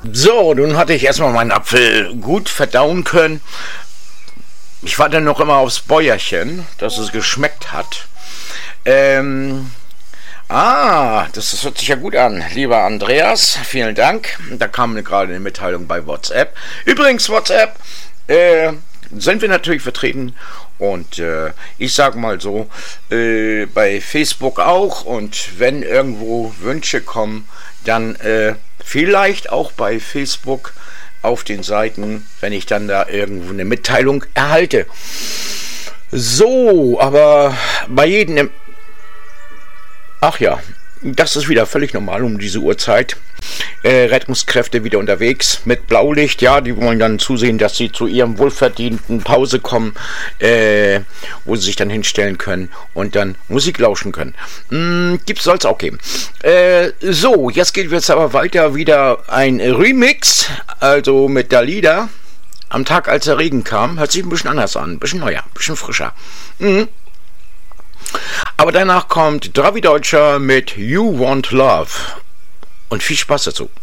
So, nun hatte ich erstmal meinen Apfel gut verdauen können. Ich warte noch immer aufs Bäuerchen, dass es geschmeckt hat. Das hört sich ja gut an, lieber Andreas. Vielen Dank. Da kam gerade eine Mitteilung bei WhatsApp. Übrigens, WhatsApp, sind wir natürlich vertreten. Und ich sage mal so, bei Facebook auch. Und wenn irgendwo Wünsche kommen, dann vielleicht auch bei Facebook auf den Seiten, wenn ich dann da irgendwo eine Mitteilung erhalte. So, aber bei jedem... Ach ja, das ist wieder völlig normal um diese Uhrzeit. Rettungskräfte wieder unterwegs mit Blaulicht, ja, die wollen dann zusehen, dass sie zu ihrem wohlverdienten Pause kommen, wo sie sich dann hinstellen können und dann Musik lauschen können. Soll es auch geben. So, jetzt geht es aber weiter, wieder ein Remix, also mit Dalida. Am Tag, als der Regen kam, hört sich ein bisschen anders an, ein bisschen neuer, ein bisschen frischer. Aber danach kommt Dravi Deutscher mit You Want Love. Und viel Spaß dazu.